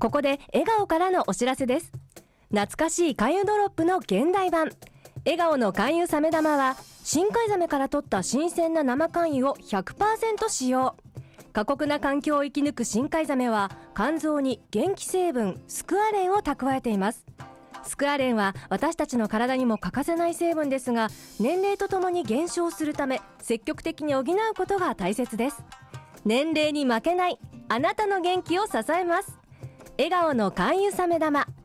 ここで笑顔からのお知らせです。懐かしい肝油ドロップの現代版、笑顔の肝油サメ玉は深海ザメから取った新鮮な生肝油を 100% 使用。過酷な環境を生き抜く深海ザメは肝臓に元気成分スクアレンを蓄えています。スクアレンは私たちの体にも欠かせない成分ですが、年齢とともに減少するため積極的に補うことが大切です。年齢に負けないあなたの元気を支えます。笑顔の肝油サメ玉、